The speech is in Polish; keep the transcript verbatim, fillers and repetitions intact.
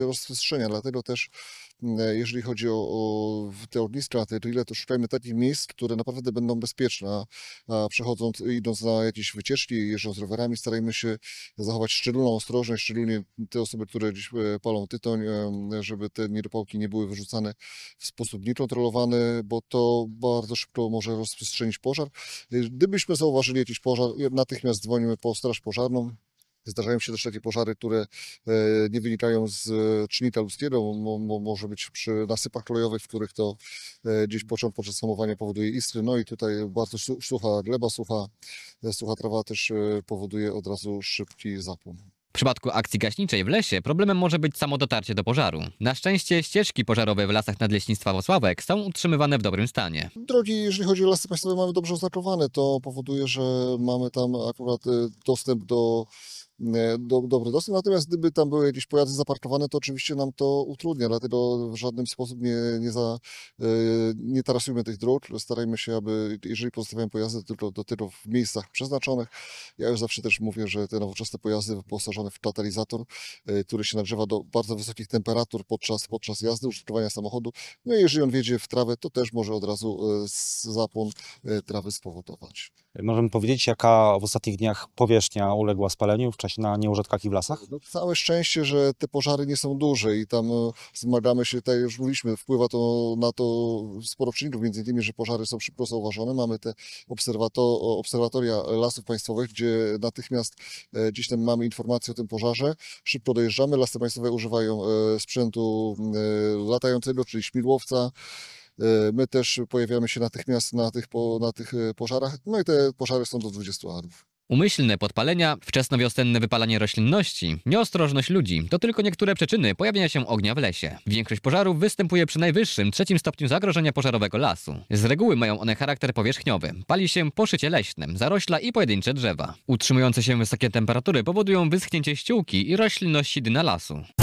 rozprzestrzenia, dlatego też jeżeli chodzi o, o te ogniska, te grille, to szukajmy takich miejsc, które naprawdę będą bezpieczne, a, a przechodząc, idąc na jakieś wycieczki, jeżdżąc rowerami, starajmy się zachować szczególną ostrożność, szczególnie te osoby, które gdzieś palą tytoń, żeby te niedopałki nie były wyrzucane w sposób niekontrolowany, bo to bardzo szybko może rozprzestrzenić pożar. Gdybyśmy zauważyli jakiś pożar, natychmiast dzwonimy po straż pożarną. Zdarzają się też takie pożary, które nie wynikają z czynnika ludzkiego, mo, mo, może być przy nasypach kolejowych, w których to gdzieś pociąg podczas hamowania powoduje iskry. No i tutaj bardzo sucha gleba, sucha, sucha trawa też powoduje od razu szybki zapłon. W przypadku akcji gaśniczej w lesie problemem może być samo dotarcie do pożaru. Na szczęście ścieżki pożarowe w lasach Nadleśnictwa Włocławek są utrzymywane w dobrym stanie. Drogi, jeżeli chodzi o lasy państwowe, mamy dobrze oznakowane. To powoduje, że mamy tam akurat dostęp do Do, dobry dostęp, natomiast gdyby tam były jakieś pojazdy zaparkowane, to oczywiście nam to utrudnia, dlatego w żaden sposób nie, nie, za, nie tarasujmy tych dróg, starajmy się, aby jeżeli pozostawiamy pojazdy, tylko do tego w miejscach przeznaczonych. Ja już zawsze też mówię, że te nowoczesne pojazdy wyposażone w katalizator, który się nagrzewa do bardzo wysokich temperatur podczas, podczas jazdy, użytkowania samochodu, no i jeżeli on wjedzie w trawę, to też może od razu zapłon trawy spowodować. Możemy powiedzieć, jaka w ostatnich dniach powierzchnia uległa spaleniu w czasie na nieużytkach i w lasach? No, całe szczęście, że te pożary nie są duże i tam zmagamy się, tak jak już mówiliśmy, wpływa to na to sporo czynników, między innymi, że pożary są szybko zauważone. Mamy te obserwato obserwatoria lasów państwowych, gdzie natychmiast gdzieś tam mamy informację o tym pożarze. Szybko dojeżdżamy, lasy państwowe używają sprzętu latającego, czyli śmigłowca. My też pojawiamy się natychmiast na tych, po, na tych pożarach, no i te pożary są do dwudziestu arów. Umyślne podpalenia, wczesnowiosenne wypalanie roślinności, nieostrożność ludzi to tylko niektóre przyczyny pojawienia się ognia w lesie. Większość pożarów występuje przy najwyższym, trzecim stopniu zagrożenia pożarowego lasu. Z reguły mają one charakter powierzchniowy. Pali się poszycie leśne, zarośla i pojedyncze drzewa. Utrzymujące się wysokie temperatury powodują wyschnięcie ściółki i roślinności dna lasu.